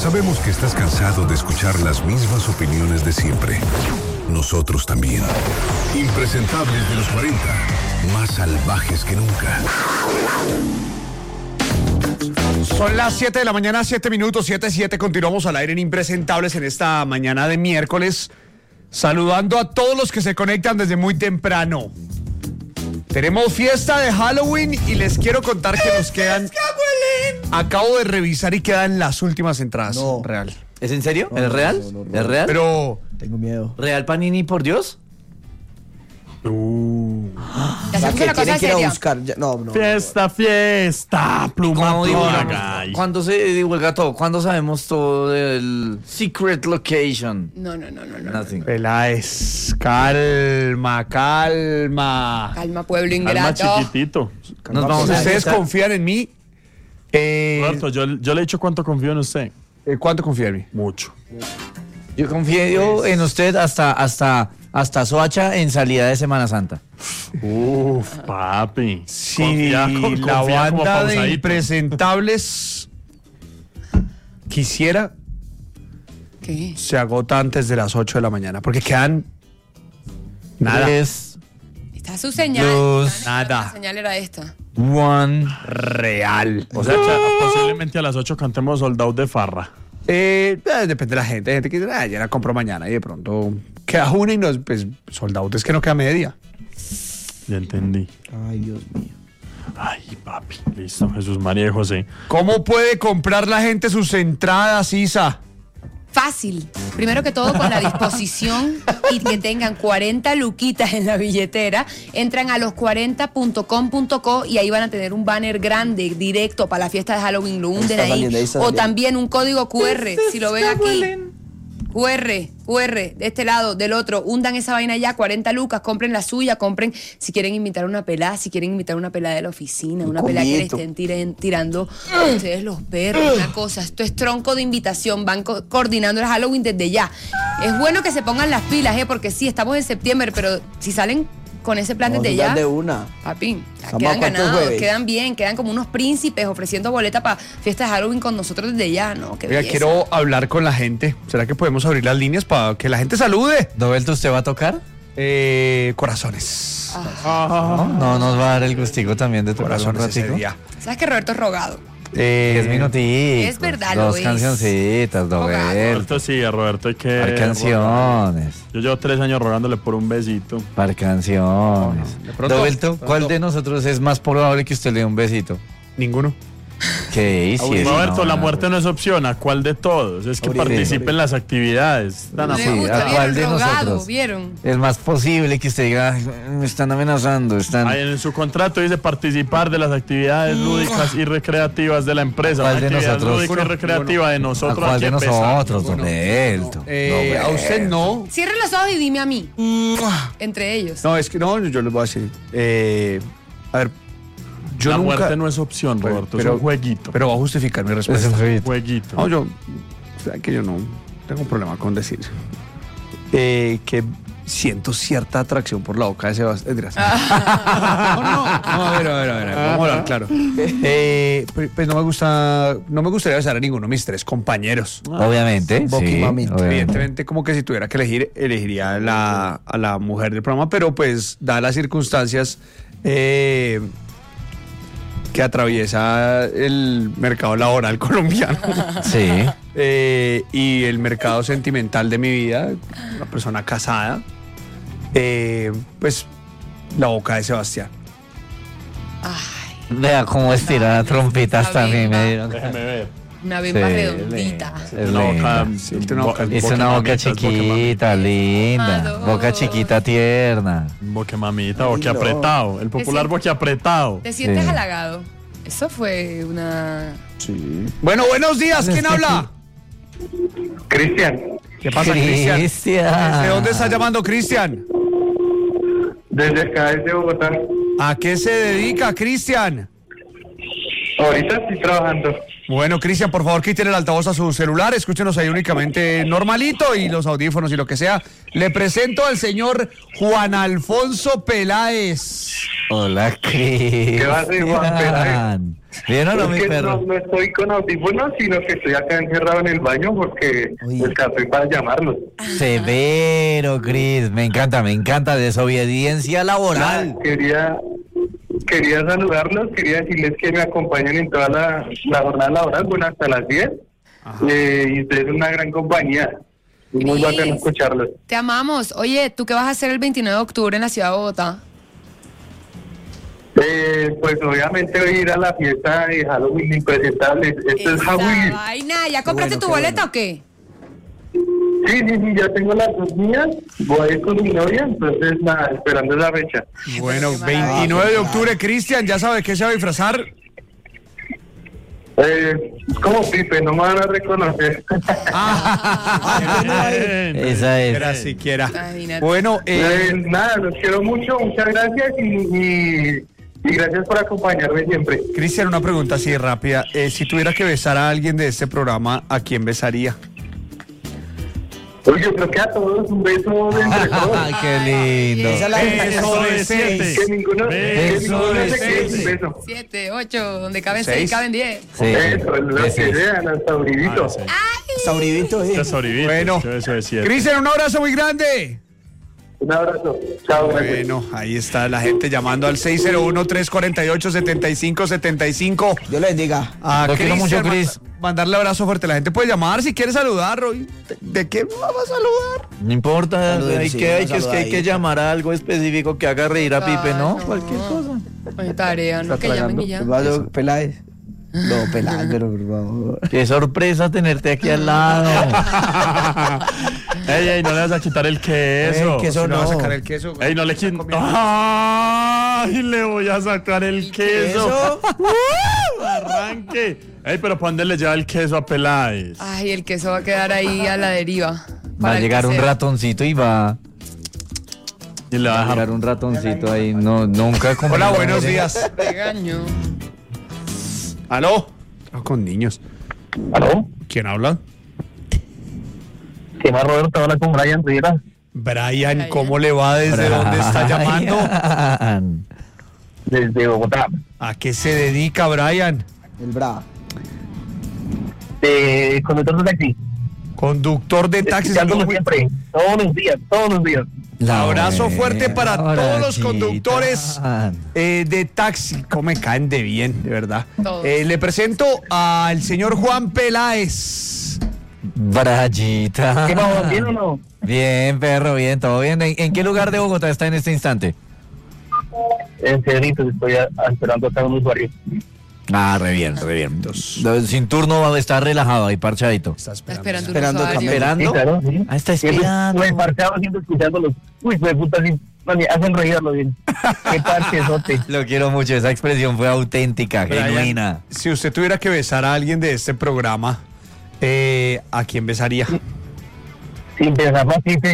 Sabemos que estás cansado de escuchar las mismas opiniones de siempre. Nosotros también. Impresentables de los 40, más salvajes que nunca. Son las 7 de la mañana, 7 minutos, 7:07. Continuamos al aire en Impresentables en esta mañana de miércoles. Saludando a todos los que se conectan desde muy temprano. Tenemos fiesta de Halloween y les quiero contar que nos quedan... Acabo de revisar y quedan las últimas entradas. No. Real. ¿Es en serio? ¿Es real? no. ¿Es real? Pero... Tengo miedo. ¿Real Panini, por Dios? Ya La se puso que la cosa tienen que ir a seria. buscar. No. Fiesta, pluma, ¿Cómo divulgamos? pluma, guy. ¿Cuándo se divulga todo? ¿Cuándo sabemos todo del secret location? No. Nothing. Peláez, calma. Calma, pueblo Alma ingrato. chiquitito. Nos vamos a ¿Ustedes juntar. confían en mí? Roberto, yo le he dicho cuánto confío en usted. ¿Cuánto confían en mí? Mucho. Yo confío en usted hasta Soacha en salida de Semana Santa. Uf, papi. Si Confía la como banda de pausadito. impresentables quisiera, ¿Qué? se agota antes de las 8 de la mañana, porque quedan nada. 3, Está su señal. Dos. Nada. La señal era esta. 1. Real. O sea, posiblemente a las 8 cantemos Soldado de Farra. Depende de la gente. Hay gente que dice, ya la compro mañana y de pronto queda una y no, pues soldado es que no queda media. Ya entendí. Ay, Dios mío. Ay, papi. Listo. Jesús María y José. ¿Cómo puede comprar la gente sus entradas, Isa? Fácil. Primero que todo, con la disposición y que tengan 40 luquitas en la billetera, entran a los40.com.co y ahí van a tener un banner grande directo para la fiesta de Halloween. Lo hunden Está ahí. saliendo, ahí está O saliendo. también un código QR, si lo ven aquí. QR, de este lado, del otro, hundan esa vaina ya, 40 lucas, compren la suya, compren si quieren invitar a una pelada, si quieren invitar a una pelada de la oficina, una pelada que le estén tirando a ustedes los perros, una cosa. Esto es tronco de invitación, van coordinando el Halloween desde ya. Es bueno que se pongan las pilas, porque sí, estamos en septiembre, pero si salen con ese plan desde ya, de una. papi, Estamos quedan a cuántos ganados, jueves. quedan bien, quedan como unos príncipes ofreciendo boleta para fiesta de Halloween con nosotros desde ya, ¿no? Qué Oiga, belleza. quiero hablar con la gente. ¿Será que podemos abrir las líneas para que la gente salude? ¿Dobelto usted va a tocar? Corazones. No nos va a dar el gustico también de tocar un Corazones ese ratico. día. ¿Sabes que Roberto es rogado? 10 minutitos. Es verdad, lo Dos es. cancioncitas, Dobelto. Roberto sí, a Roberto hay que... Par canciones. Yo llevo 3 años rogándole por un besito. Par canciones. De pronto- Dobelto, ¿cuál de nosotros es más probable que usted le dé un besito? Ninguno. ¿Qué dice? Roberto, la muerte no es opción. ¿A cuál de todos? Es que Ahorita. participe en las actividades. Tan Me sí, amable. gusta, ¿a cuál ¿vieron? de Rogado, nosotros? ¿vieron? Es más posible que usted diga, "Ay, me están amenazando, están... Ahí en su contrato dice participar de las actividades lúdicas y recreativas de la empresa. ¿Cuál Una de actividad nosotros? lúdica y recreativa de ¿A nosotros. cuál aquí de empezamos. nosotros, Dobelto? A usted no. Cierren los ojos y dime a mí. Entre ellos. No, es que no, yo les voy a decir. A ver, yo La nunca. muerte no es opción, Roberto. es un jueguito. Pero va a justificar mi Es respuesta. un jueguito. Jueguito. No, o sea, que yo no tengo un problema con decir que siento cierta atracción por la boca de Sebastián. No, a ver, vamos a hablar claro. Pues no me gustaría besar a ninguno de mis 3 compañeros. Obviamente, Boqui sí, mami. obviamente. Evidentemente, como que si tuviera que elegir, elegiría a la mujer del programa, pero pues, dadas las circunstancias que atraviesa el mercado laboral colombiano Sí. y el mercado sentimental de mi vida, una persona casada, pues la boca de Sebastián. Ay, Vea cómo estira trompitas también me dieron. Déjeme ver. una bimba Sí, redondita. Es Una boca, linda. Sí, tiene una boca- Es una boca chiquita, linda. Adoro. Boca chiquita, tierna. Boquemamita, boquiapretado. El popular Sí. boquiapretado. ¿Te sientes Sí. halagado? Eso fue una... Sí. Bueno, buenos días, ¿quién habla? Cristian, ¿Qué pasa, Cristian? ¿De dónde está llamando, Cristian? desde acá, desde Bogotá. ¿A qué se dedica, Cristian? Ahorita estoy trabajando. Bueno, Cristian, por favor, quítele el altavoz a su celular, escúchenos ahí únicamente normalito y los audífonos y lo que sea. Le presento al señor Juan Alfonso Peláez. Hola, Cristian. va a hacer Juan Peláez? ¿Bien o no, Es mi que perro? no estoy con audífonos, sino que estoy acá encerrado en el baño porque Uy. escapé para llamarlos. Severo, Cris. Me encanta. Desobediencia laboral. Quería saludarlos, quería decirles que me acompañan en toda la jornada laboral, bueno, hasta las 10. Y ustedes son una gran compañía. Es muy Cris. bacano escucharlos. Te amamos. Oye, ¿tú qué vas a hacer el 29 de octubre en la ciudad de Bogotá? Pues obviamente voy a ir a la fiesta de Halloween Impresentables. Esto es Esa Halloween. vaina. ¿Ya compraste tu boleta o qué? Sí, ya tengo las dos mías. Voy a ir con mi novia, entonces nada, esperando esa fecha. Bueno, Qué maravilla. 29 de octubre, Cristian, ¿ya sabe qué se va a disfrazar? Es como Pipe, no me van a reconocer. Esa es. Era siquiera. Imagínate. Bueno, Nada, los quiero mucho, muchas gracias y gracias por acompañarme siempre. Cristian, una pregunta así rápida. Si tuviera que besar a alguien de este programa, ¿a quién besaría? Oye, yo creo que a todos un beso de entre todos. Ay, qué lindo. Esa es la Beso de seis. Que ninguno se quede sin beso. 7, 8, donde caben 6. 6, caben 10. Sí. Eso, lo que Sí. sean, hasta Uribito. Sauribito, Tesoribito, Bueno, eso es cierto. Cristian, un abrazo muy grande. Un abrazo. Chao, gracias. Bueno, ahí está la gente llamando al 601-348-7575. Dios le bendiga. A Lo quiero mucho, Cristian, Cris. mandarle abrazo fuerte. La gente puede llamar si quiere saludar, Roy. ¿De qué vamos a saludar? No importa, Saluden, hay sí, que, hay una que, es que hay que saludadita. llamar a algo específico que haga reír a Pipe, ¿no? Cualquier cosa. Oye, tarea, ¿no? Está Que llamen y tragando. ya. ¿Qué pasó, Peláez? No, Peláez, pero por favor. Qué sorpresa tenerte aquí al lado. Ey, no le vas a quitar el queso. El queso Si no va a no. sacar el queso. Ey, no le quites. ¡Ay! Le voy a sacar el queso. Arranque. Ey, pero ¿para dónde le lleva el queso a Peláez? Ay, el queso va a quedar ahí a la deriva. Va Para a el llegar un casero. ratoncito y va Y le va a a llegar dejar. un ratoncito ahí. No, nunca comido. Hola, buenos días. Regaño. ¿Aló? Con niños. ¿Aló? ¿Quién habla? ¿Qué más, Roberto? Habla con Brian Rivera. Brian, ¿cómo le va? ¿Desde dónde está llamando? Brian. Desde Bogotá. ¿A qué se dedica, Brian? El Bra. Conductor de taxi. Conductor de taxis. Escuchándolo siempre. Todos los días. Abrazo fuerte para todos los Ahora, conductores chita. de taxi. ¿Cómo me caen de bien, de verdad? Todos. Le presento al señor Juan Peláez. Brayita. ¿Qué vamos, bien o no? Bien, perro, bien, todo bien. ¿En qué lugar de Bogotá está en este instante? En Cerrito, estoy esperando acá un usuario. Ah, re bien, re bien. Sin turno va a estar relajado ahí, parchadito. Está Está esperando. esperando un Esperando usuario. ¿Esperando? Sí, claro, sí. Ah, está Siempre esperando. me parchado, siempre escuchándolos. Uy, de puta, sí. No, me hacen reírlo bien. Qué parchezote. Lo quiero mucho, esa expresión fue auténtica, Brian, genuina. si usted tuviera que besar a alguien de este programa, ¿a quién besaría? Sin pensar más, sí.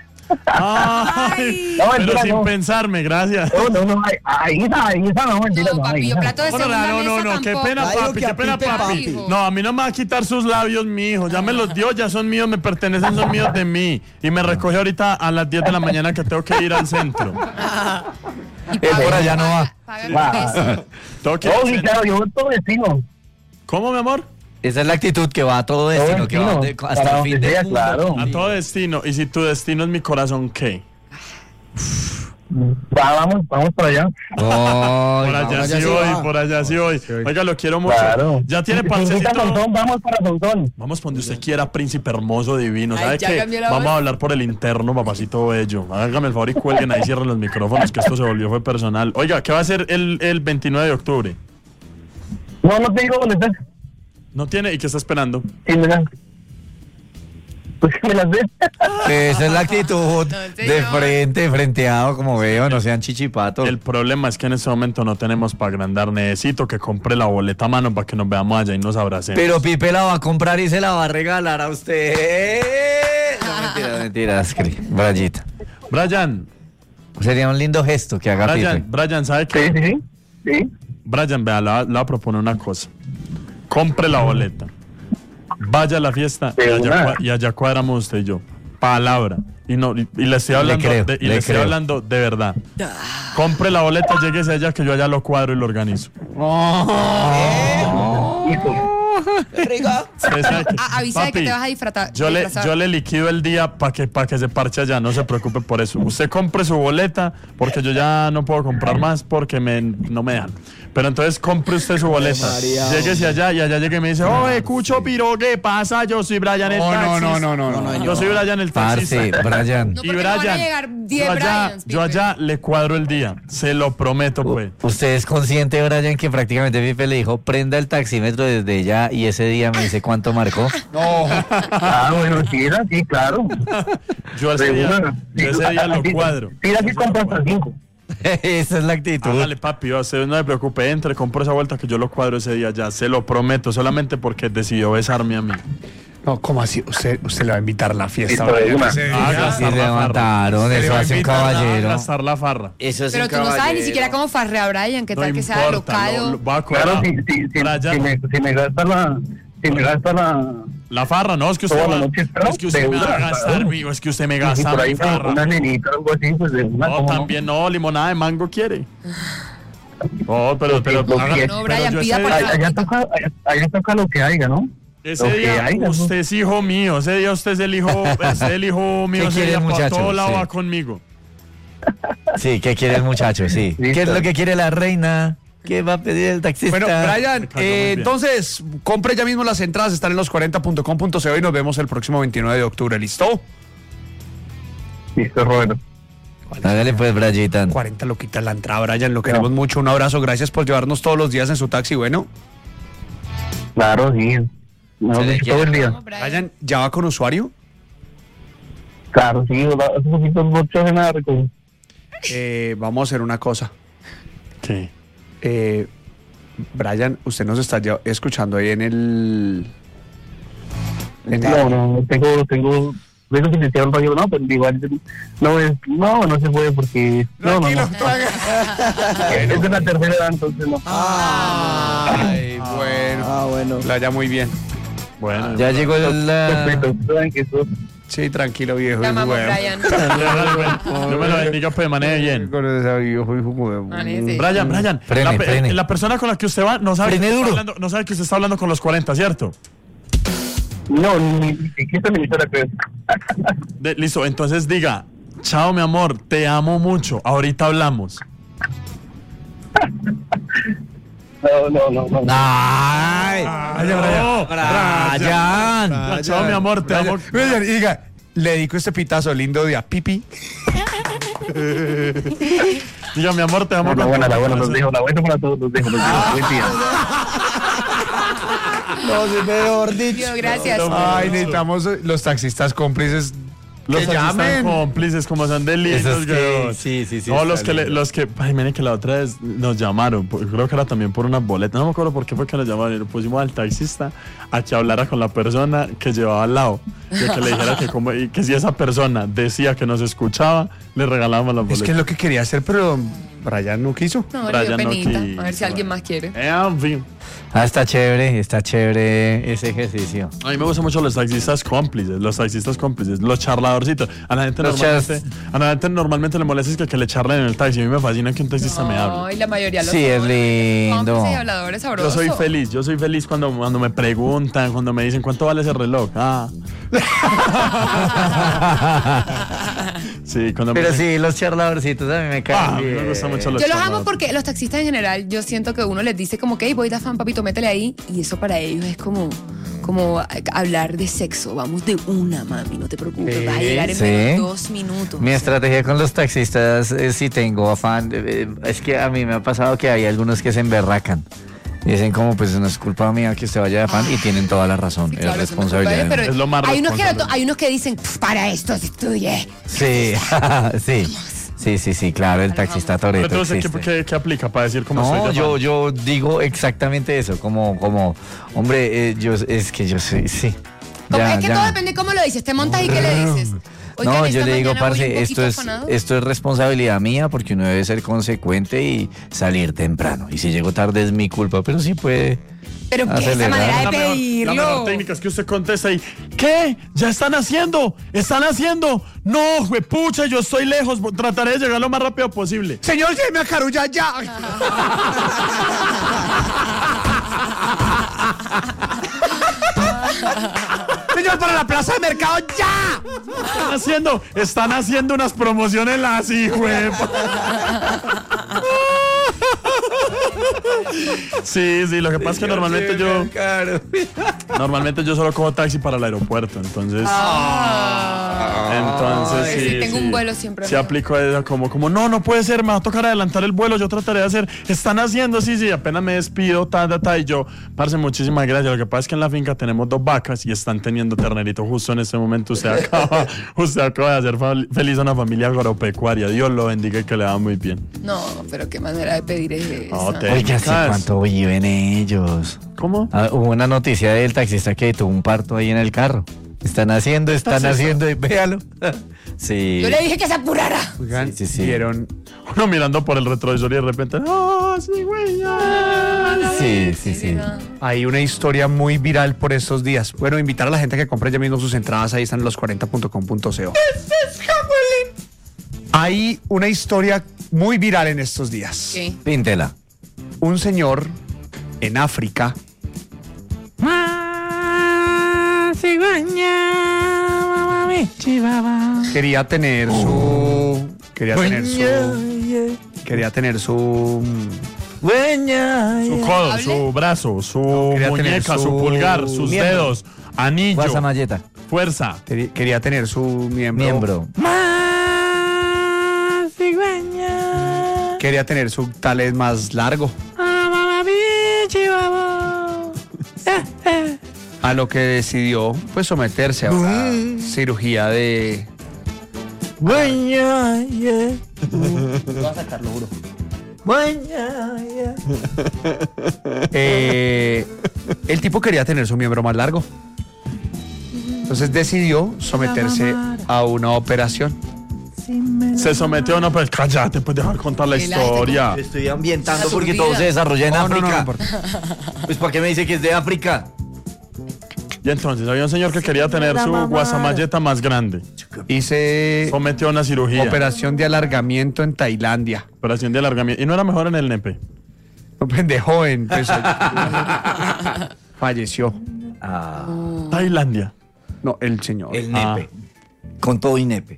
Ay, No, pero mentira, sin no. pensarme, gracias. No, ahí está, no, mentira, No, no. papi, ahí yo está. plato de segunda mesa qué tampoco. pena, Ya digo papi, que qué a pena, Pipe, papi. papi. No, a mí no me va a quitar sus labios, mi hijo. Ya me los dio, ya son míos, me pertenecen, son míos de mí. Y me recoge ahorita a las 10 de la mañana que tengo que ir al centro. Y Por allá no va. paga el Va. precio. Tengo que ir al Oh, sí, centro. claro, yo todo destino. ¿Cómo, mi amor? Esa es la actitud que va a todo destino, que va destino, hasta para el fin donde del sea, mundo. claro. A todo destino. Y si tu destino es mi corazón, ¿qué? Vamos para allá. Ay, Por allá allá sí sí voy, va. por allá sí voy. Oiga, lo quiero mucho. Claro. Ya tiene Si invita a parcecito. Sonsón, vamos para Sonsón. Vamos por donde usted quiera, príncipe hermoso, divino. Ay, ¿Sabe ya qué? cambió la Vamos voz. a hablar por el interno, papacito bello. Hágame el favor y cuelguen ahí, cierren los micrófonos, que esto se volvió fue personal. Oiga, ¿qué va a hacer el 29 de octubre? No te digo dónde estás. ¿No tiene? ¿Y qué está esperando? Sí, me la... Pues me las ves. esa es la actitud No, de señor. frente, frenteado, como veo, no sean chichipatos. El problema es que en este momento no tenemos para agrandar. Necesito que compre la boleta a mano para que nos veamos allá y nos abracemos. Pero Pipe la va a comprar y se la va a regalar a usted. No, mentiras, Brayita. Brian, Sería un lindo gesto que haga Pipe. Brian, ¿sabe Sí, qué? sí. Brian, vea, le voy a proponer una cosa. Compre la boleta. Vaya a la fiesta De una. y allá cuadramos usted y yo. Palabra. Y le estoy hablando, Le creo. hablando de verdad. Compre la boleta, lléguese allá que yo allá lo cuadro y lo organizo. Usted sabe que- Avisa de que Papi, te vas a disfrazar. yo le liquido el día para que se parche allá, no se preocupe por eso. Usted compre su boleta porque yo ya no puedo comprar más porque no me dan. Pero entonces compre usted su boleta. Lléguese allá y allá llegue y me dice, oye, Cucho Piro, ¿qué pasa? Yo soy Brian el taxista. No. Yo soy Brian el taxista. Parce, Brian. No, porque no van a llegar 10 Bryans, yo allá le cuadro el día, se lo prometo, pues. ¿Usted es consciente, Brian, que prácticamente Pipe le dijo, prenda el taxímetro desde ya y ese día me dice cuánto marcó? Bueno, sí, era así, claro. Yo ese día lo cuadro. Sí, así compras hasta 5. Esa es la actitud. Hágale, papi, usted no se preocupe, entre, compro esa vuelta que yo lo cuadro ese día ya, se lo prometo, solamente porque decidió besarme a mí. No, ¿cómo así? Usted le va a invitar a la fiesta. Listo, Brian, una. ese día. Hágase. Sí, levantaron, Se le eso va a hace un invitar a caballero. Gastar la farra. Eso es Pero un tú no sabes ni caballero. siquiera cómo farrea Brian, qué No tal que sea importa, locado. va a Claro, cuadrar. si me gasta la... La farra, no, es que usted Toda la va, noche, pero es que usted me va a deuda, gastar, claro. mijo, es que usted me Si gasta por mi ahí farra. una nenita o algo así, pues de una... No, ¿cómo no? también no, limonada de mango quiere. No, pero Lo que- No, Brian, yo pida ese por día- favor. Allá toca lo que haya, ¿no? Ese Lo que día haya, ¿no? usted es hijo mío, ese día usted es el hijo mío, ¿Qué ese quiere día el por muchacho? todo lado Sí. va conmigo. Sí, ¿qué quiere el muchacho? Sí. ¿Qué es lo que quiere la reina? ¿Qué va a pedir el taxista? Bueno, Brian, Me cayó muy bien. entonces, compre ya mismo las entradas, están en los40.com.co y nos vemos el próximo 29 de octubre, ¿listo? Listo, Roberto. Hágale pues, Brayitan. 40 lo quita la entrada, Brian, lo queremos mucho, un abrazo, gracias por llevarnos todos los días en su taxi, bueno. Claro, sí. No, Se le todo el día. Vamos, Brian. Brian, ¿ya va con usuario? Claro, sí. Hace poquito no hace nada recoger. Vamos a hacer una cosa. ¿Qué? Brian, usted nos está escuchando ahí en el... No, tengo... Bueno, si le hicieron rollo, no, pero igual no se puede porque... No. Es de la tercera edad, entonces no. Ay, bueno. Bueno. La ya muy bien. Bueno, Ya llegó la... Respeto, saben que eso... Sí, tranquilo, viejo. Te hijo, amamos, weón. Brian. Yo me lo bendiga, pues maneje bien. Con ese viejo, hijo, weón. Maneje. Brian, Frene. la persona con la que usted va no sabe, Frene que duro. no sabe que usted está hablando con los 40, ¿cierto? No, ni siquiera me hizo la creo. Listo, entonces diga, chao mi amor, te amo mucho, ahorita hablamos. No. ¡Ay! No, Brian. Ya, chao mi amor, te amo. Brian, y diga, le dedico este pitazo lindo de a pipi. Diga, mi amor, te amo. La buena, los dejo. La buena para todos, los dejo. Buen día. No, sí, mejor dicho. Dios, gracias. Ay, necesitamos los taxistas cómplices. Los que taxistas llamen. cómplices, como son de lindos, Esos que- weón. sí, No, está lindo. los que, ay, miren que la otra vez nos llamaron, creo que era también por unas boletas, no me acuerdo por qué fue que nos llamaron, y le pusimos al taxista a que hablara con la persona que llevaba al lado, y a que le dijera y que si esa persona decía que nos escuchaba, le regalábamos las Es boletas. que es lo que quería hacer, pero Brian no quiso. No, le dio Brian no penita. quiso. A ver si alguien más quiere. En fin. Está chévere ese ejercicio. A mí me gustan mucho los taxistas cómplices, los charladorcitos. A la gente, Los normalmente le molesta es que le charlen en el taxi. A mí me fascina que un taxista me hable. No, y la mayoría lo Sí, es son. lindo. Cómplices y habladores Yo sabrosos. soy feliz cuando me preguntan, cuando me dicen cuánto vale ese reloj. Ah. Sí, cuando Pero me sí, los charladorcitos a mí me caen a mí bien. me gustan mucho los Yo los amo charladores. porque los taxistas en general, yo siento que uno les dice como que, hey, voy de afán, papito, métele ahí. Y eso para ellos es como hablar de sexo. Vamos de una, mami, no te preocupes. Vas a llegar en Sí. menos 2 minutos. Mi estrategia con los taxistas es si tengo afán. Es que a mí me ha pasado que hay algunos que se emberracan. Dicen como, pues no es culpa mía que usted vaya de afán y tienen toda la razón. Sí, claro, es eso no es culpa de responsabilidad. él, pero Es lo más hay responsable. hay unos que dicen, para esto se estudia. Sí, sí, claro, el taxista Pero Toretto entonces, existe. ¿qué aplica para decir cómo No, estoy de afán? yo digo exactamente eso, como hombre, es que yo soy, sí. Es que todo depende de cómo lo dices. Te montas y qué le dices. Oigan, No, esta yo le digo, mañana voy un parce, poquito afanado. esto es responsabilidad mía porque uno debe ser consecuente y salir temprano. Y si llego tarde es mi culpa, pero sí puede. Pero que esa acelerar. manera de La mejor pedirlo. técnica es que usted contesta ahí. ¿Qué? ¿Ya están haciendo? ¿Están haciendo? No, juepucha, yo estoy lejos. Trataré de llegar lo más rápido posible. Señor, lléveme a Carulla ya. Señor, para la plaza de mercado ya. Están haciendo unas promociones las hijuepas. Sí, lo que pasa es que normalmente yo solo cojo taxi para el aeropuerto, entonces Sí, tengo un vuelo siempre. Sí aplico eso como no puede ser, me va a tocar adelantar el vuelo, yo trataré de hacer, están haciendo, sí, apenas me despido, y yo, parce, muchísimas gracias. Lo que pasa es que en la finca tenemos 2 vacas y están teniendo ternerito justo en este momento. Usted acaba de hacer feliz a una familia agropecuaria, Dios lo bendiga y que le va muy bien. No, pero qué manera de pedir es esa. No, Oiga, ¿sí cuánto viven ellos? ¿Cómo? Hubo una noticia del taxista que tuvo un parto ahí en el carro. Están haciendo, y véalo. Sí. Yo le dije que se apurara. Oigan, Sí. vieron. Uno mirando por el retrovisor y de repente, ¡oh, sí, güey! Sí. Hay una historia muy viral por estos días. Bueno, invitar a la gente a que compre ya mismo sus entradas. Ahí están en los40.com.co. Hay una historia muy viral en estos días. ¿Qué? Píntela. Un señor en África quería tener su Su codo, su brazo, su quería tener muñeca, su su pulgar, sus miembro. dedos, anillo, Guasamalleta. fuerza. quería tener su miembro. Quería tener su talés más largo. A lo que decidió pues someterse a una cirugía de... Voy a sacarlo, juro. El tipo quería tener su miembro más largo. Entonces decidió someterse a una operación. Se sometió, no, pues cállate, pues dejar contar la El historia. Estoy ambientando La porque turbina. todo se desarrolla en No África. importa. Pues ¿para qué me dice que es de África? Y entonces había un señor que quería tener su guasamalleta más grande. Hice Sometió a una cirugía. operación de alargamiento en Tailandia. Operación de alargamiento. Y no era mejor en el nepe. Un pendejo joven, pues, falleció. Tailandia. No, el señor. El nepe. Con todo y nepe.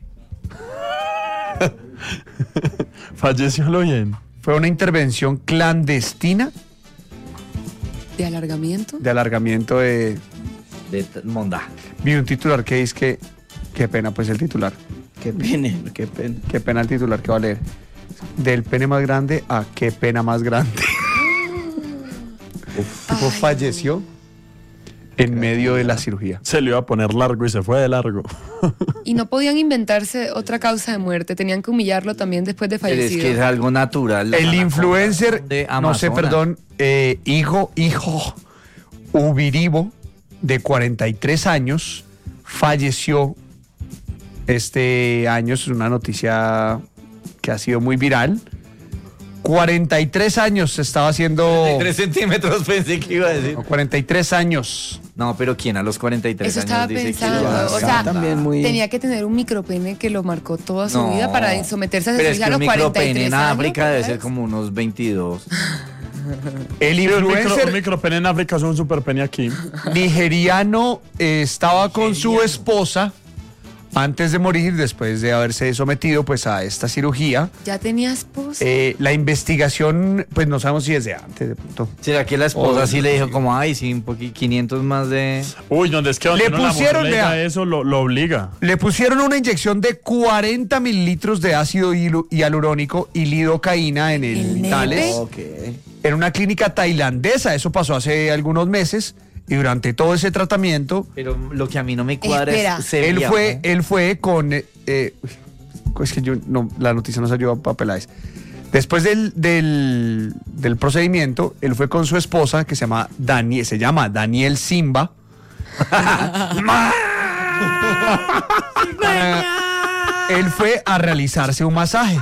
Falleció lo bien. Fue una intervención clandestina ¿De alargamiento? de alargamiento de... Monda. Vi un titular que dice que... Qué pena, pues, el titular. Qué pena. Qué pena el titular que va a leer. Del pene más grande a qué pena más grande. El tipo falleció en medio de la cirugía. Se le iba a poner largo y se fue de largo. Y no podían inventarse otra causa de muerte. Tenían que humillarlo también después de Pero es fallecido. que es algo natural. El influencer, de no sé, Amazonas. perdón, hijo Ubiribo, de 43 años, falleció este año. Es una noticia que ha sido muy viral. 43 años se estaba haciendo... 3 centímetros pensé que iba a decir. No, 43 años. No, pero ¿quién a los 43 Eso años estaba dice pensando. que lo hace? O sea, también muy... tenía que tener un micropene que lo marcó toda su No, vida para someterse a esa pero es cirugía que a un los micropene 43 en años. África debe ¿sabes? ser como unos 22. El Un influencer micropene en África es un superpene aquí. nigeriano estaba con su esposa antes de morir, después de haberse sometido pues a esta cirugía. Ya tenía esposa. La investigación, pues no sabemos si desde antes de pronto. ¿Será que la esposa Oh, sí le dijo como, ay, sí, un poquito, 500 más de... Uy, donde es que donde Le uno la pusieron, mujer le diga vea. eso lo obliga. Le pusieron una inyección de 40 mililitros de ácido hialurónico y lidocaína en el ¿El genitales Ok. en una clínica tailandesa. Eso pasó hace algunos meses y durante todo ese tratamiento Pero lo que a mí no me cuadra Espera. es... se él viajó. fue con... es que yo no, la noticia no salió para Peláez. Después del procedimiento, él fue con su esposa, que se llama Daniel Simba. él fue a realizarse un masaje.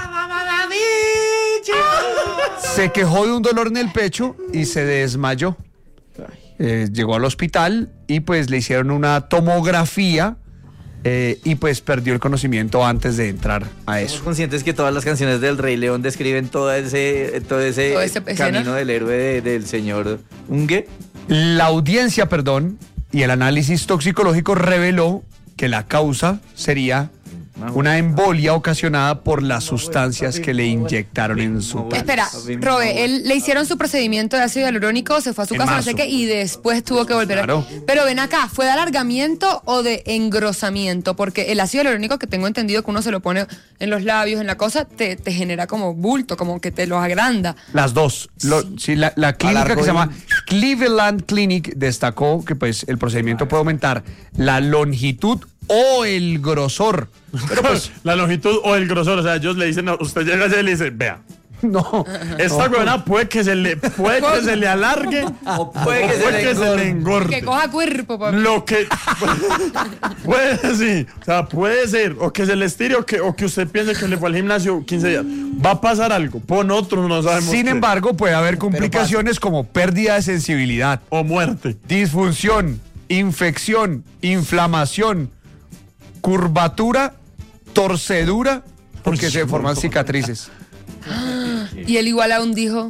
Se quejó de un dolor en el pecho y se desmayó. Llegó al hospital y pues le hicieron una tomografía y pues perdió el conocimiento antes de entrar a eso. ¿Somos conscientes que todas las canciones del Rey León describen todo ese camino del héroe del señor Unge? La audiencia, y el análisis toxicológico reveló que la causa sería una embolia ocasionada por las sustancias que le inyectaron en su país. Espera, Robe, él le hicieron su procedimiento de ácido hialurónico, se fue a su En casa, no marzo. sé qué, y después tuvo que volver. Claro. Pero ven acá, ¿fue de alargamiento o de engrosamiento? Porque el ácido hialurónico, que tengo entendido que uno se lo pone en los labios, en la cosa, te genera como bulto, como que te los agranda. Las dos. Sí, la clínica que se llama Cleveland Clinic destacó que pues el procedimiento puede aumentar la longitud o el grosor. Pero pues La longitud o el grosor, o sea, ellos le dicen, no, usted llega allá y le dice, vea, no. esta huevona puede que se le alargue o puede que se le engorde. Que coja cuerpo, papi. Lo que puede, sí, o sea, puede ser o que se le estire o que usted piense que le fue al gimnasio 15 días. Va a pasar algo, por nosotros no sabemos. Sin qué. embargo, puede haber complicaciones como pérdida de sensibilidad, O muerte. disfunción, infección, inflamación, curvatura, torcedura, porque se forman cicatrices. Y él igual aún dijo,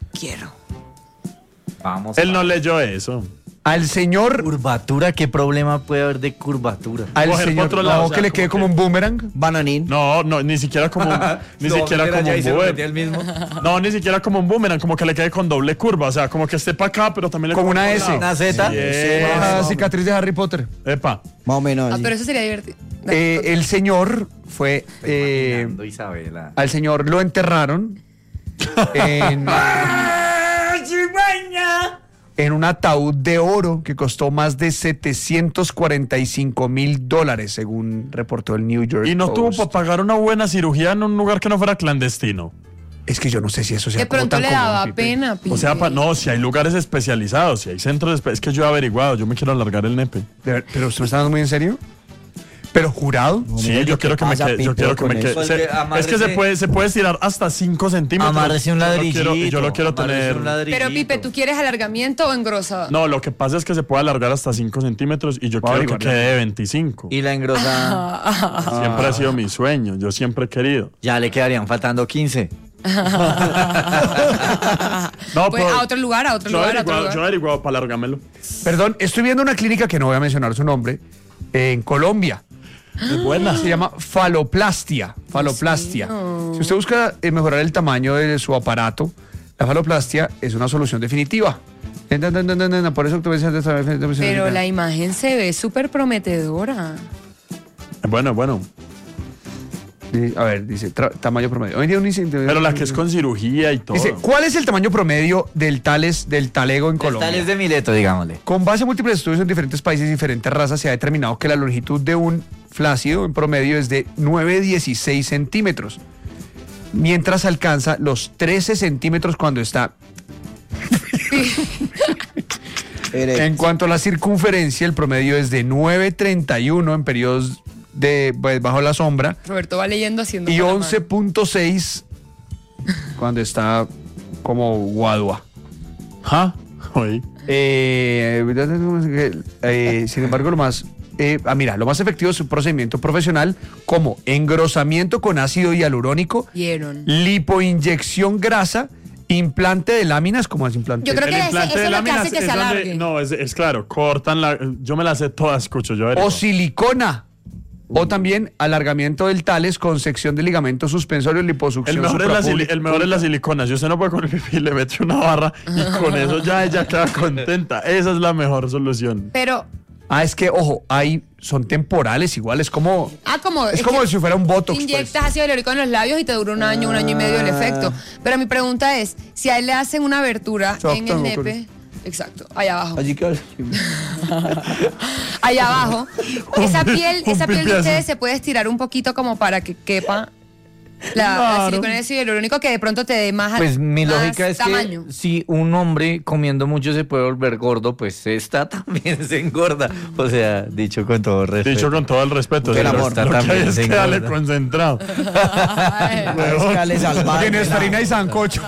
Vamos. Él no leyó eso. Al señor, Curvatura, ¿qué problema puede haber de curvatura? al Coger señor, pa' otro lado, no, o sea, que le como quede como que- un boomerang. Bananín. No, ni siquiera como ni siquiera como un boomerang. No, ni siquiera como un boomerang, como que le quede con doble curva, o sea, como que esté para acá, pero también le Como quede una pa' S. lado. Una Z. La cicatriz de Harry Potter. Epa. Más o menos así. pero eso sería divertido. El señor fue Isabela. al señor lo enterraron en un ataúd de oro que costó más de $745,000, según reportó el New York Y no tuvo Post. para pagar una buena cirugía en un lugar que no fuera clandestino. Es que yo no sé si eso sea De como pronto tan le común, daba Pipe. pena, Pipe. O sea, no, si hay lugares especializados, si hay centros es que yo he averiguado, yo me quiero alargar el nepe. ¿Pero usted me está dando muy en serio? ¿Pero jurado? Sí, mira, yo quiero que me pasa, quede, yo Pipe, quiero que me con quede. eso? Se- Pues que Es que amárrese- se puede estirar hasta 5 centímetros. Amárrese un ladrillito. Yo lo quiero tener. Pero Pipe, ¿tú quieres alargamiento o engrosado? No, lo que pasa es que se puede alargar hasta 5 centímetros y yo Voy a quiero que averiguarlo. quede de 25. Y la engrosada, Siempre ha sido mi sueño, yo siempre he querido. ya le quedarían faltando 15. No, Pues a otro lugar, a otro lugar, a otro yo he lugar. averiguado para alargármelo. Perdón, estoy viendo una clínica que no voy a mencionar su nombre, en Colombia. Es buena. Se llama faloplastia. Faloplastia. Si usted busca mejorar el tamaño de su aparato, la faloplastia es una solución definitiva. Por eso Pero la imagen se ve súper prometedora. Bueno. A ver, dice tamaño promedio. Hoy en día Pero la que es con cirugía y todo. Dice, ¿cuál es el tamaño promedio del talego en Colombia? Tales de Mileto, digámosle. Con base a múltiples estudios en diferentes países y diferentes razas, se ha determinado que la longitud de un flácido en promedio es de 9,16 centímetros, mientras alcanza los 13 centímetros cuando está. En cuanto a la circunferencia, el promedio es de 9,31 en periodos de bajo la sombra Roberto va leyendo haciendo. y con la mano. 11,6 cuando está como guadua. ¿Ah? Oye. Sin embargo, lo más efectivo es un procedimiento profesional como engrosamiento con ácido hialurónico, Vieron. lipoinyección grasa, implante de láminas, como es implante. Yo creo que eso es lo que láminas hace que se donde- alargue. No, es claro, cortan la. Yo me la sé toda, escucho. Yo O averiguo. silicona. O también alargamiento del tales con sección de ligamento suspensorio, liposucción. El mejor, suprapúbica. el mejor es la silicona. Si usted no puede con el pipí, le mete una barra y con eso ya ella queda contenta. Esa es la mejor solución. Pero, Es que, ojo, son temporales igual, es como es como que si fuera un botox. te inyectas ácido hialurónico en los labios y te dura un año y medio el efecto. Pero mi pregunta es, si a él le hacen una abertura en el nepe, exacto, allá abajo. Allí que Allá abajo, esa piel un de pipi ustedes así. se puede estirar un poquito como para que quepa La silicona es lo único que de pronto te dé más Pues mi más lógica es tamaño. que si un hombre comiendo mucho se puede volver gordo, pues esta también se engorda. O sea, dicho con todo respeto. Dicho con todo el respeto. Con el sí, amor. Lo que hay También es se que dale engorda. concentrado. Escale salvaje. Tienes harina y sancocho.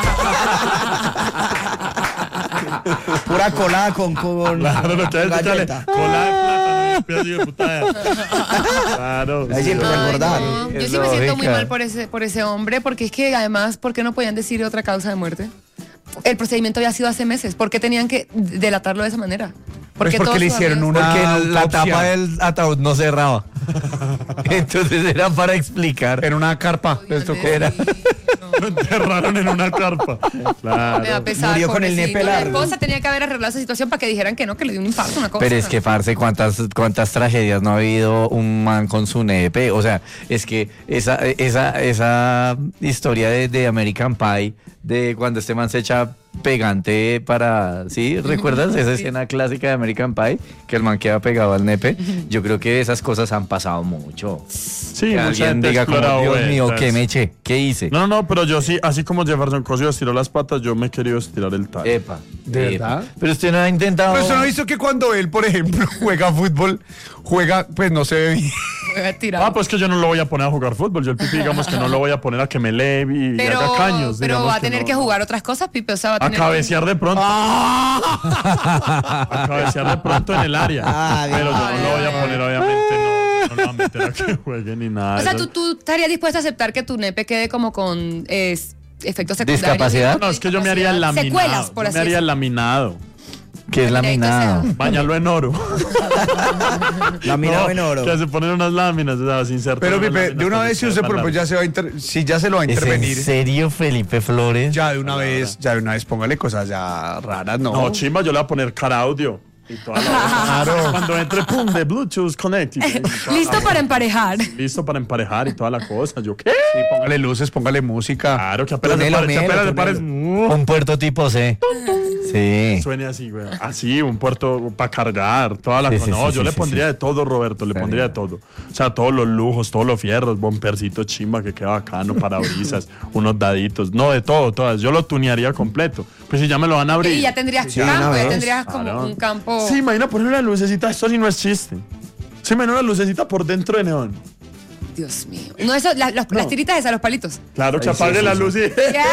Pura colada con Claro, lo que hay es que dale galleta. cola de plátano y un pedazo de putada. Claro. Ahí sí, sí. para engordar. No, yo Es sí me siento muy lógica. mal por ese hombre, porque es que además, ¿por qué no podían decir otra causa de muerte? El procedimiento había sido hace meses. ¿Por qué tenían que delatarlo de esa manera? Pues porque le hicieron una Porque la autopsia. tapa del ataúd no cerraba. Entonces era para explicar. En una carpa. Les tocó. Lo enterraron en una carpa. Claro. Me da pesar. Murió con el pobrecito. nepe La largo. esposa tenía que haber arreglado esa situación para que dijeran que no, que le dio un infarto, una cosa. Pero es que, parce, ¿cuántas tragedias no ha habido un man con su nepe? O sea, es que esa historia de American Pie, de cuando este man se echa pegante para... ¿Sí? ¿Recuerdas esa escena clásica de American Pie? Que el man queda pegado al nepe. Yo creo que esas cosas han pasado mucho. Sí, Que mucha alguien gente ha diga como, explorado Dios mío, vueltas. ¿qué me eché? ¿Qué hice? No, pero yo sí, así como Jefferson Cosio estiró las patas, yo me he querido estirar el tallo. Epa. ¿De epa. verdad? Pero usted no ha intentado... Pero usted no ha visto que cuando él, por ejemplo, juega fútbol, pues no se ve bien. Juega tirado. Pues que yo no lo voy a poner a jugar fútbol. Yo el Pipi, digamos que no lo voy a poner a que me lee y haga caños. pero digamos va a tener no. que jugar otras cosas, Pipe. O sea, va a A tener cabecear de pronto. A cabecear de pronto en el área. Pero yo no lo voy a poner, obviamente, no lo voy a meter a que juegue ni nada. O sea, Eso- tú estarías dispuesto a aceptar que tu nepe quede como con efectos secundarios. ¿Discapacidad? No, es que yo me haría el laminado. Secuelas, por Yo así me haría el decirlo. laminado. Que es laminado. Bañarlo en oro. Laminado en oro. Que se ponen unas láminas, o sea, sin ser. Pero Pipe, de una vez si usted pues ya se va a si ya se lo va a ¿Es en intervenir, serio, Felipe Flores? ya de una vez póngale cosas ya raras, ¿no? No, chimba, yo le voy a poner cara audio. Y toda la Claro. Cuando entre, pum, de Bluetooth Connected. Listo para emparejar. Listo para emparejar y toda la cosa. ¿Yo qué? Sí, póngale luces, póngale música. Claro, que apenas Tonelo, le melo, pares. Un puerto tipo C. Sí. Suene así, güey. Así, un puerto para cargar, toda la Sí, cosa. sí, No, sí, yo sí, le sí, pondría sí. de todo, Roberto, le pondría de todo. O sea, todos los lujos, todos los fierros, bompercito chimba que queda bacano, parabrisas, unos daditos. No, de todo, todas. Yo lo tunearía completo. Pues si ya me lo van a abrir. Y ya tendrías Sí, una campo, ya vez. tendrías como Claro. un campo. Sí, imagina ponerle una lucecita, esto sí no es chiste. Se imagina una lucecita por dentro de neón. Dios mío. No, eso, las tiritas esas, los palitos. Claro, que Ay, sí, apague sí, la sí. luz y...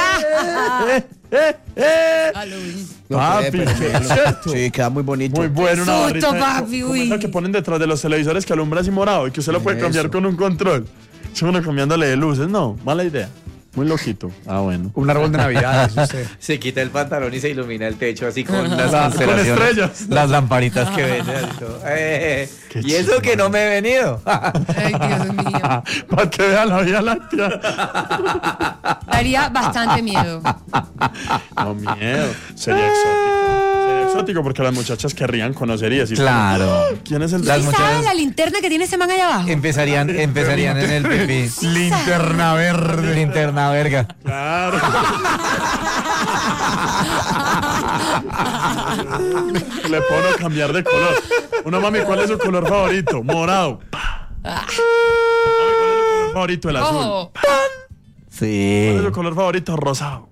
Ya. Halloween. No Papi, puede perderlo. ¿cierto? Sí, queda muy bonito. Muy bueno una Susto, barrita papi, como uy. esa que ponen detrás de los televisores que alumbra así morado y que usted lo puede cambiar Eso. con un control. Es uno cambiándole de luces. No, mala idea. Muy loquito. Ah, bueno. Un árbol de Navidad, eso usted. Se quita el pantalón y se ilumina el techo así con las Con constelaciones. estrellas. Las lamparitas que ven. Y eso que no me he venido. Ay, Dios mío. Para que vea la Vía Láctea. Daría bastante miedo. No, miedo. Sería exótico. Sería exótico porque las muchachas querrían conocer y decir... Claro. ¿Quién es el Las ¿Sí muchachas- sabes la linterna que tiene ese man allá abajo? Empezarían en el pipí. Linterna verde. Linterna verga. Claro. Le puedo cambiar de color. Uno, mami, ¿cuál es su color favorito? Morado. Mami, ¿cuál es su color favorito? El azul. Ojo. Sí. ¿Cuál es su color favorito? Rosado.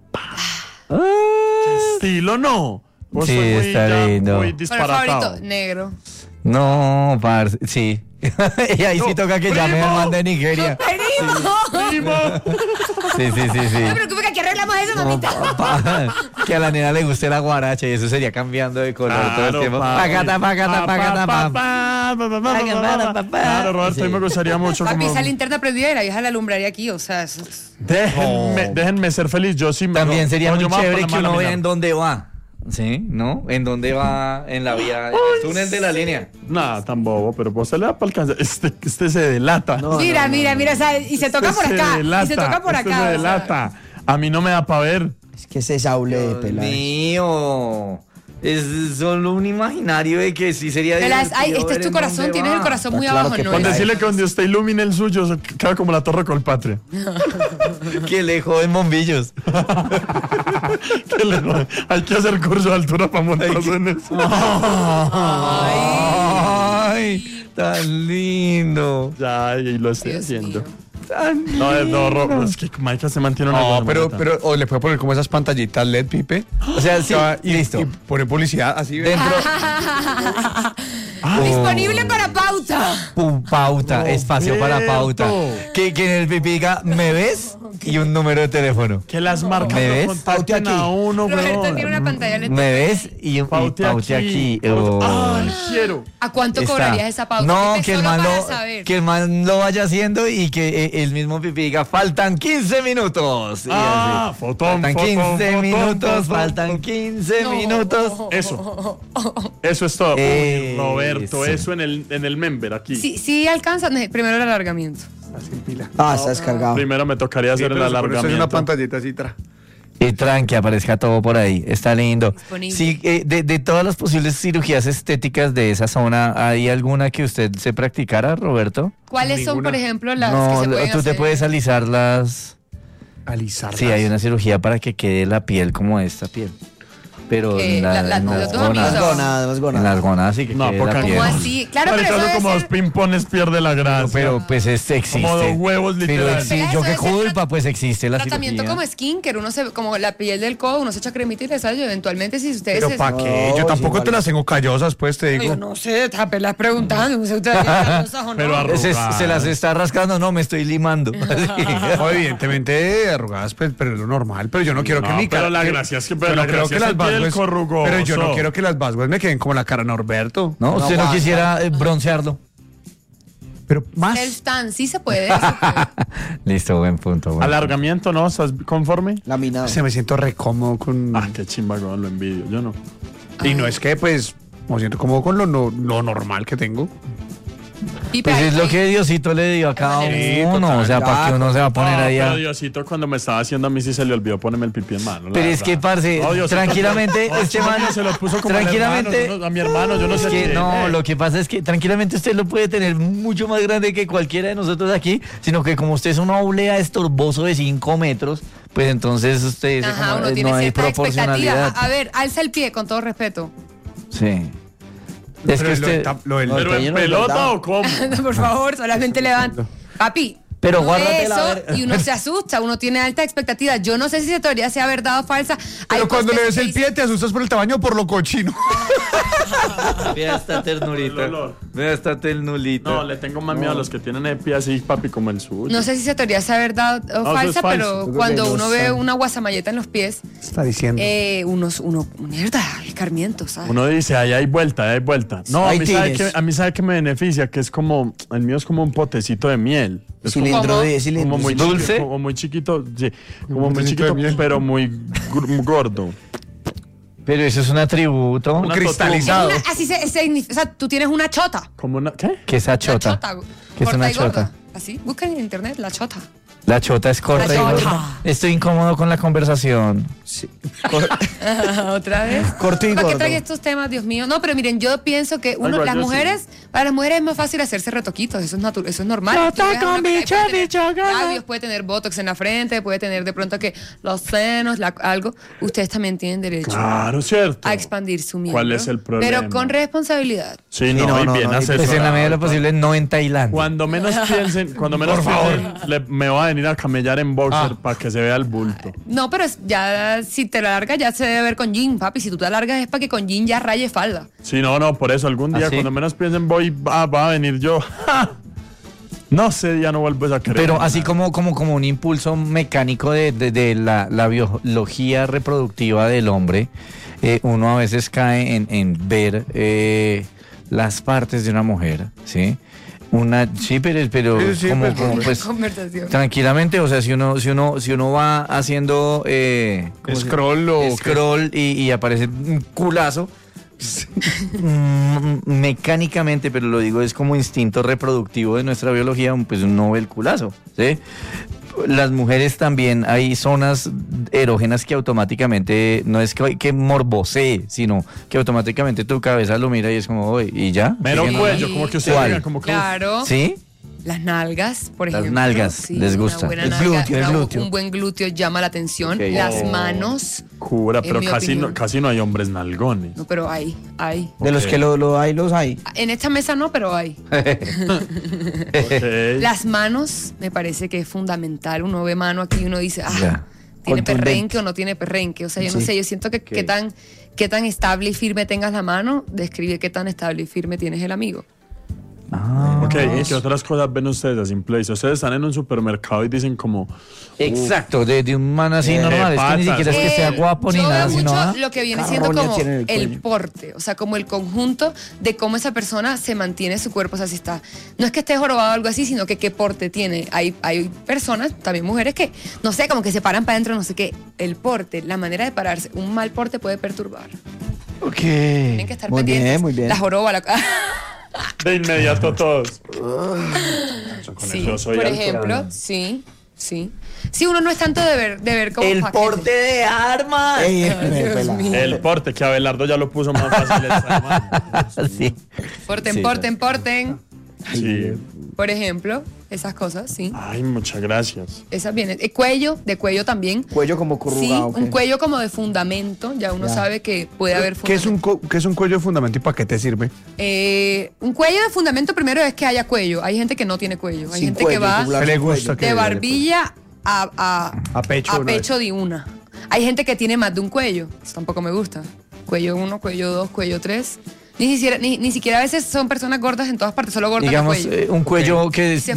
Estilo no. Vos Sí, soy muy, está ya lindo. muy Color disparatado. favorito, negro. No, parce, sí. Y ahí sí toca que llame al man de Nigeria. Primo. Sí, sí, sí, sí. No te preocupes que aquí arreglamos eso, No, mamita. que a la nena le guste la guaracha y eso sería cambiando de color todo el tiempo. papi. Pacata, pacata, pacata, pam. Claro, Roberto, a mí me gustaría mucho Papi, como... esa linterna prendida y la vieja la alumbraría aquí, o sea, eso es- Déjenme ser feliz, yo sí me... También sería no, muy yo me voy a chévere poner que mal a uno vea mirar. en dónde va. ¿Sí? ¿No? En dónde va en la vía, en el túnel de la línea. Nada, tan bobo, pero pues se le da para alcanzar. Este se delata. mira, o sea, y se toca por Este acá, se delata, y se toca por este acá. se o sea. delata. A mí no me da para ver. Es que ese saule de Dios pelado. mío. Es solo un imaginario de que sí sería Ay, divertido este es ver tu en corazón, dónde tienes va. el corazón muy Claro abajo, que ¿no? Con Ay. decirle que donde usted ilumine el suyo, se queda como la torre Colpatria. Que le joden bombillos. Hay que hacer curso de altura para montarse en eso. Ay, tan lindo. Ya, y lo estoy Dios haciendo. mío. No, es que Maika se mantiene una No, gonorrea. pero o le puede poner como esas pantallitas LED, Pipe. O sea, sí, y listo. Y pone publicidad así. ¿ves? Dentro, Disponible para pauta. pauta, espacio para pauta. Que en el pipí diga, ¿me ves? Y un número de teléfono. Que las marcas ¿Me ves? no contacten Paute aquí. a uno, Roberto weón. tiene una pantalla LED. ¿Me ves? Y Paute aquí. Ay, quiero. ¿A cuánto Está. cobrarías esa pauta? No, Pipe, que el, solo man para lo, saber. que el man lo vaya haciendo y que el mismo pipí diga, faltan 15 minutos. Y Ah, así. fotón, Faltan 15 fotón, minutos, fotón, faltan fotón. 15 minutos. Eso. Eso es todo. Uy, Eso. Roberto, eso en el member aquí. Sí alcanza. Primero el alargamiento. Está descargado. Primero me tocaría hacer el Es una alargamiento. pantallita así. Y tranqui, aparezca todo por ahí. Está lindo. Disponible. Sí, de todas las posibles cirugías estéticas de esa zona, ¿hay alguna que usted se practicara, Roberto? ¿Cuáles son, Ninguna. por ejemplo, las que No, se pueden tú te hacer? puedes alisar las... Alisar. Sí, hay una cirugía para que quede la piel como esta piel. Pero Que en la- en los las dos amigos gónadas. Más En gónadas. las gónadas sí que No, quede poca la piel. ¿Cómo así? Claro, pero Marica, eso eso debe como ser- dos pimpones pierde la gracia. Pero pues existe. Como dos huevos, Pero literal. existe, Pero yo eso qué debe ser culpa, pues existe la tratamiento cirugía. como skincare, como la piel del codo, uno se echa cremita y le sale, eventualmente si ustedes Pero se- ¿para qué? No, Yo tampoco sí, te vale. las tengo callosas, pues te Yo digo. no sé, tapelas preguntando, no sé ustedes las cosas o no. Pero Se las está rascando, no, me estoy limando. No, evidentemente arrugadas, pues, pero es lo normal. Pero yo no quiero que No, mi pero cara. la que- gracia es que- pero pero la no quiero gracia que es las el piel vascuas. corrugoso. Pero yo no quiero que las vascuas me queden como la cara Norberto. No, usted no aguanta. quisiera broncearlo. Pero más. Self-tan, sí se puede. se puede. Listo, buen punto. buen Alargamiento, ¿no? ¿Estás conforme? Laminado. Se me siento re cómodo con. Ah, qué chimba, weón, lo envidio. Yo no. Y no es que, pues, me siento cómodo con lo normal que tengo. Pipe, Pues ahí- es lo que Diosito le dio a cada Sí, uno. total, O sea, ¿para qué uno se va a poner No, ahí a... pero Diosito, cuando me estaba haciendo a mí sí se le olvidó ponerme el pipí en mano. la Pero es verdad. que, parce, No, Diosito, tranquilamente, no, este man se lo puso como tranquilamente, al hermano, yo no- a mi hermano, yo no es sé que quién, no, lo que pasa es que tranquilamente usted lo puede tener mucho más grande que cualquiera de nosotros aquí, sino que como usted es una oblea estorboso de 5 metros, pues entonces usted dice Ajá, como, uno tiene no hay cierta expectativa. proporcionalidad. A ver, alza el pie, con todo respeto. Sí. Es que Pero usted... lo del- ¿Pero en lleno de pelota verdad. o cómo? Por favor, solamente levanta. Papi. Pero uno ve guárdatela, a eso ver. y uno se asusta, uno tiene alta expectativa. Yo no sé si esa teoría sea verdad o falsa. Hay Pero cuando le cosas ves que el pie, te asustas por el tamaño o por lo cochino. Vea esta ternurita. El olor. Vea esta ternurita. No, le tengo más miedo a los que tienen el pie así, papi, como el suyo. No sé si esa teoría sea verdad o eso falsa, es falso. pero Yo creo cuando que no uno ve sé. una guasamalleta en los pies, Está diciendo. mierda, escarmiento, ¿sabes? Uno dice, ahí hay vuelta, ahí hay vuelta. No, a Hay mí, sabe tines. que, a mí sabe que me beneficia, que es como, el mío es como un potecito de miel. Es Cilindro de como cilindro. muy ¿Dulce? chiquito, como muy chiquito, sí, como muy potecito chiquito, de miel. pero muy gordo. Pero eso es un atributo. Una cristalizado. Así o sea, tú tienes una chota. Como una, ¿qué? ¿Qué es La achota? chota. ¿Qué es corta una y gorda. chota? Así, buscan en internet la chota. La chota es corta La y chota. gorda. Estoy incómodo con la conversación. Otra vez. Corto y ¿Para qué gordo. trae estos temas, Dios mío? No, pero miren, yo pienso que Algo las yo mujeres, para las mujeres es más fácil hacerse retoquitos, eso es normal. Chota Tú ves a con una mujer y bicho, puede tener bicho, gana. labios, puede tener botox en la frente, puede tener de pronto que los senos, algo. Ustedes también tienen derecho Claro, cierto. a expandir su miembro. ¿Cuál es el problema? Pero con responsabilidad. Sí, Sí, no, no, y no, bien no, asesorado. Pues en la medida de lo posible, no en Tailandia. Cuando menos piensen, me va a venir a camellar en boxer para que se vea el bulto. No, pero ya si te la largas ya se debe ver con jean, papi. Si tú te alargas es para que con jean ya raye falda. Sí, no, por eso algún día, ¿Ah, sí? cuando menos piensen, va a venir yo. ¡Ja! No sé, ya no vuelves a creer. Pero en así nada. como un impulso mecánico de la biología reproductiva del hombre, uno a veces cae en ver las partes de una mujer, ¿sí? Sí, pero Sí, como, pues, como, pues, Conversación. tranquilamente, o sea, si uno va haciendo ¿cómo se- Scroll o qué? scroll y aparece un culazo. Mecánicamente, pero lo digo es como instinto reproductivo de nuestra biología, pues uno ve el culazo, ¿sí? Las mujeres también hay zonas erógenas que automáticamente, no es que morbosee, sino que automáticamente tu cabeza lo mira y es como, "Oye, ¿y ya? Mero ¿Sigue cuello, normal?". como que usted ¿Cuál? diga, como que. Claro. ¿Sí? Las nalgas, por Las ejemplo. nalgas, les gusta. Una buena El nalga, glúteo, el glúteo. un buen glúteo llama la atención. Ok. Las manos. Cura, En pero mi casi opinión. casi no hay hombres nalgones. No, pero hay. De los Ok. que lo hay, los hay. En esta mesa no, pero hay. Ok. Las manos me parece que es fundamental. Uno ve mano aquí y uno dice, Ya. ¿tiene Contundente. perrenque o no tiene perrenque? O sea, yo no Sí. sé, yo siento que qué tan estable y firme tengas la mano describe qué tan estable y firme tienes el amigo. Ok, ¿y qué otras cosas ven ustedes a simple vista? Ustedes están en un supermercado y dicen como, Exacto, de un man así normal. Es que ni patas. siquiera es que sea guapo ni yo nada, veo sino. mucho lo que viene siendo carroña como tiene en el el cuello. porte, o sea, como el conjunto de cómo esa persona se mantiene su cuerpo, o sea, si está, no es que esté jorobado o algo así, sino que qué porte tiene. Hay personas, también mujeres, que, no sé, como que se paran para adentro, no sé qué, el porte, la manera de pararse, un mal porte puede perturbar. Ok. Tienen que estar Muy bien, pendientes. muy bien. La joroba, de inmediato todos. Con sí, eso soy por alto. ejemplo, sí. Sí, uno no es tanto de ver como El paquete. porte de armas. Ey, Dios pelado. mío. El porte, que Abelardo ya lo puso más fácil esta semana. Sí. Porten, Sí, porten. Sí. Por ejemplo, esas cosas, sí. Ay, muchas gracias. Esas vienen. Cuello, de cuello también. Cuello como Sí, corrugado. un cuello como de fundamento. Ya uno Ya. sabe que puede haber ¿Qué es, fundamento. ¿Qué es un cuello de fundamento y para qué te sirve? Un cuello de fundamento primero es que haya cuello. Hay gente que no tiene cuello. Hay Sin gente cuello, que va tubular ¿Qué le sin gusta cuello. que- de barbilla a pecho una vez. de una. Hay gente que tiene más de un cuello. Eso tampoco me gusta. Cuello 1, cuello 2, cuello 3. Ni siquiera a veces son personas gordas en todas partes, solo gordas de Digamos, cuello. un cuello que Se